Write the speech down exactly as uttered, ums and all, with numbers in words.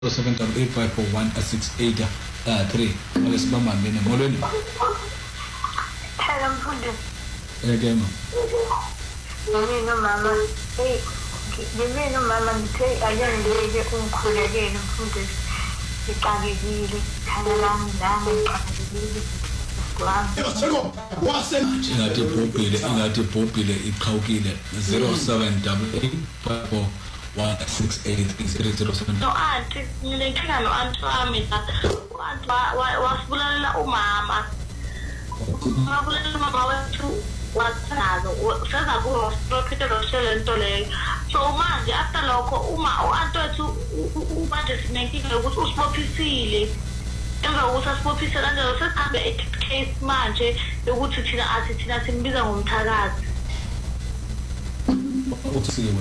seven double eight five four one six eight three. Ake sibamba mina molweni. Hello mfundi. Eke ma. Mina mama. Hey, mina mama ngithe ayandeke ungikhulekele mfundi. Iqakekile, khaya lami lami iqakekile. Yoseko, wase ngathi bhobhile, ngathi bhobhile iqhawukile zero seven double eight five four one six eight zero zero seven. No auntie, ngilekhala no auntie wami la. Auntie wasibulalela umama. Wabulalela umama wethu wathazo. Seza kuwo siphethe lo shele into leyo. So manje after lokho uma u-auntie wethu manje sinenkinga ukuthi usibophisile. Emva kokuthi asibophise kanjalo sesihambe e-case manje yokuthi thina athi thina simbiza ngomthakazi.